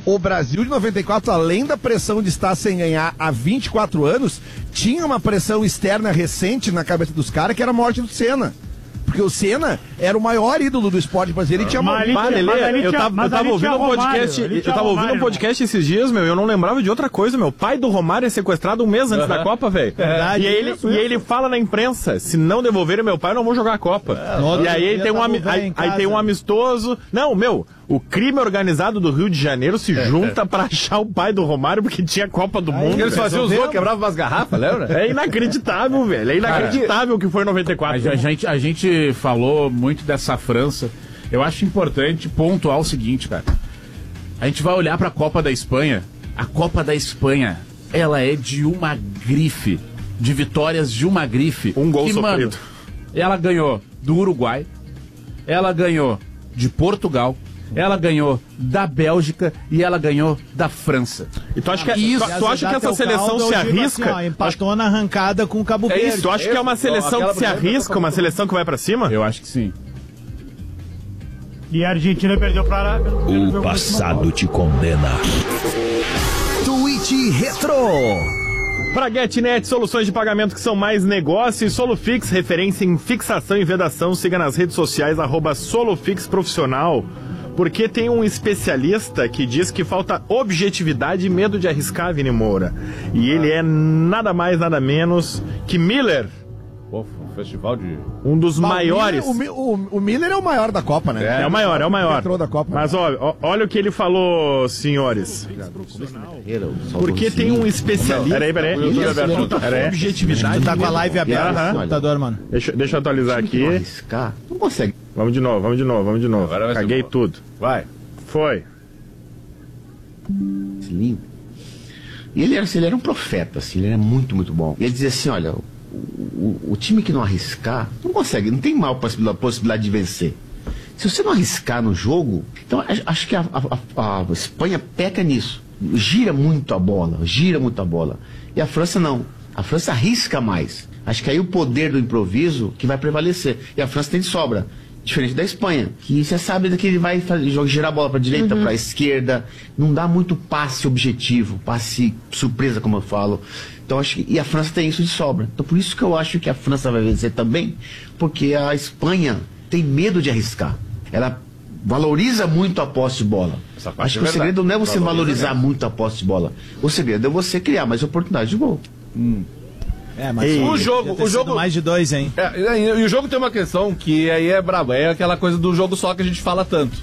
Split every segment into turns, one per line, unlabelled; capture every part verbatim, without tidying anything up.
o Brasil de noventa e quatro, além da pressão de estar sem ganhar há vinte e quatro anos, tinha uma pressão externa recente na cabeça dos caras, que era a morte do Senna. Porque o Senna era o maior ídolo do esporte brasileiro e tinha
morrido. Eu tava, eu tava ouvindo um podcast, eu tava ouvindo um podcast esses dias, meu, eu não lembrava de outra coisa, meu. O pai do Romário é sequestrado um mês antes uh-huh. da Copa, velho. É. E, ele, e ele fala na imprensa, se não devolverem meu pai, eu não vou jogar a Copa. É, e aí tem, um, aí, aí tem um amistoso. Não, meu, o crime organizado do Rio de Janeiro se junta é, é. pra achar o pai do Romário porque tinha Copa do aí, Mundo.
Eles faziam os gols, quebravam umas garrafas, lembra?
É inacreditável, velho. É inacreditável o que foi em noventa e quatro.
A gente, a gente falou muito dessa França. Eu acho importante pontuar o seguinte, cara. A gente vai olhar pra Copa da Espanha. A Copa da Espanha, ela é de uma grife. De vitórias de uma grife.
Um gol
que,
sofrido.
Mano, ela ganhou do Uruguai. Ela ganhou de Portugal. Ela ganhou da Bélgica e ela ganhou da França.
E tu acha que, isso, tu, tu acha que essa seleção se arrisca?
Assim, ó, empatou acho... na arrancada com o Cabo Verde.
É isso, tu acha que é uma seleção que se arrisca, uma seleção que vai pra cima?
Eu acho que sim.
E a Argentina perdeu pra Arábia.
O passado te condena.
Tweet Retro.
Para GetNet, soluções de pagamento que são mais negócio. Solufix, referência em fixação e vedação. Siga nas redes sociais, arroba Solufix Profissional. Porque tem um especialista que diz que falta objetividade e medo de arriscar, Vini Moura. E ele é nada mais, nada menos que Miller.
Pô, festival de...
Um dos
Mas
maiores.
O Miller, o, o, o Miller é o maior da Copa, né?
É, é o maior, é o maior.
Da Copa,
Mas olha, olha o que ele falou, senhores. Porque tem um especialista. Peraí, peraí. Peraí.
Objetividade. Tu tá com a live aberta no computador, mano.
Deixa, deixa eu atualizar aqui.
Arriscar. Não consegue.
Vamos de novo, vamos de novo, vamos de novo. Caguei tudo.
Vai.
Foi.
E ele era, ele era um profeta, assim, ele era muito, muito bom. E ele dizia assim, olha, o, o, o time que não arriscar, não consegue, não tem mal possibilidade, possibilidade de vencer. Se você não arriscar no jogo, então acho que a, a, a Espanha peca nisso. Gira muito a bola, gira muito a bola. E a França não. A França arrisca mais. Acho que aí o poder do improviso que vai prevalecer. E a França tem de sobra. Diferente da Espanha, que você sabe que ele vai fazer, girar a bola para a direita, uhum. para a esquerda, não dá muito passe objetivo, passe surpresa, como eu falo. Então acho que, e a França tem isso de sobra. Então por isso que eu acho que a França vai vencer também, porque a Espanha tem medo de arriscar. Ela valoriza muito a posse de bola. Acho que é o segredo não é você valoriza valorizar mesmo. muito a posse de bola. O segredo é você criar mais oportunidades de gol.
Hum.
É, mas
Ei, o jogo, o jogo
mais de dois, hein?
É, e o jogo tem uma questão que aí é brabo, é aquela coisa do jogo só que a gente fala tanto.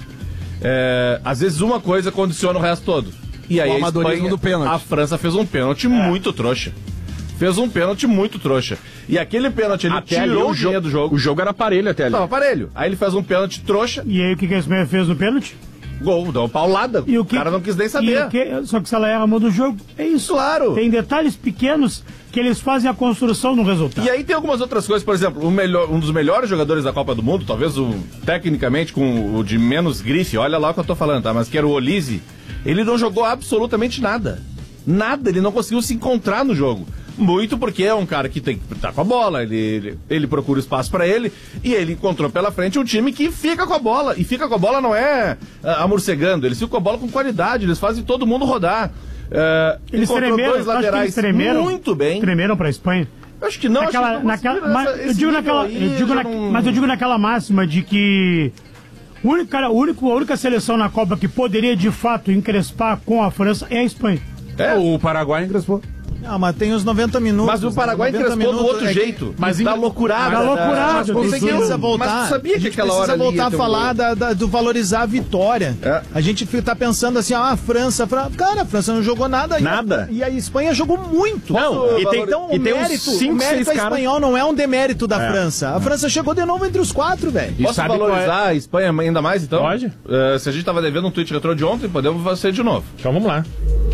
É, às vezes uma coisa condiciona o resto todo. E aí
o
a
amadorismo
Espanha,
do pênalti.
A França fez um pênalti é. muito trouxa. Fez um pênalti muito trouxa. E aquele pênalti ele
até
tirou
o jogo
do jogo.
O jogo era parelho até ali.
Tava parelho. Aí ele fez um pênalti trouxa.
E aí o que, que a Espanha fez no pênalti?
Gol, deu uma paulada.
E o, que,
o cara não quis nem saber.
E que, só que se ela erra a mão do jogo, é isso.
Claro.
Tem detalhes pequenos que eles fazem a construção no resultado.
E aí tem algumas outras coisas, por exemplo, o melhor, um dos melhores jogadores da Copa do Mundo, talvez o tecnicamente com o de menos grife, olha lá o que eu tô falando, tá? Mas que era o Olise, ele não jogou absolutamente nada. Nada, ele não conseguiu se encontrar no jogo. Muito porque é um cara que tem que estar com a bola, ele, ele, ele procura espaço pra ele e ele encontrou pela frente um time que fica com a bola. E fica com a bola não é uh, amorcegando, eles ficam com a bola com qualidade, eles fazem todo mundo rodar. Uh,
eles tremeram,
dois laterais
eles tremeram,
muito bem.
Tremeram pra Espanha?
Eu acho que não,
naquela,
acho que não
naquela, mas,
essa,
eu digo naquela,
aí,
eu digo na,
não...
mas eu digo naquela máxima de que única, único, a única seleção na Copa que poderia de fato encrespar com a França é a Espanha.
É, o Paraguai encrespou.
Não, mas tem os noventa minutos.
Mas o Paraguai encrespou do outro é jeito. Que,
mas
da loucurada.
Da loucurada.
Mas conseguiu voltar.
Mas tu sabia que aquela hora
precisa voltar a falar da, da, do valorizar a vitória. É. A gente tá pensando assim, ah, a França, Fran... cara, a França não jogou nada.
Nada.
E a, e a Espanha jogou muito.
Não, e tem,
então
e
o
tem
mérito,
cinco,
o mérito
seis
espanhol
cara...
não é um demérito da
é.
França. A França chegou de novo entre os quatro, velho.
Posso valorizar é? a Espanha ainda mais, então?
Pode.
Uh, se a gente tava devendo um tweet retrô de ontem, podemos fazer de novo.
Então vamos lá.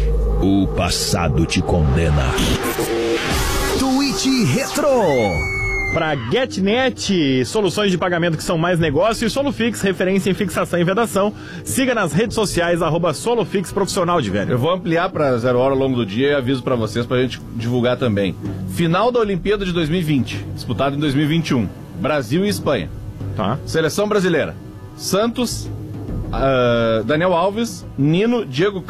O passado te condena.
Tweet Retro.
Para GetNet, soluções de pagamento que são mais negócio, e Solufix, referência em fixação e vedação. Siga nas redes sociais, arroba Solufix Profissional de velho.
Eu vou ampliar para zero hora ao longo do dia e aviso para vocês, pra gente divulgar também. Final da Olimpíada de dois mil e vinte, disputado em dois mil e vinte e um. Brasil e Espanha.
Tá.
Seleção brasileira. Santos, uh, Daniel Alves, Nino, Diego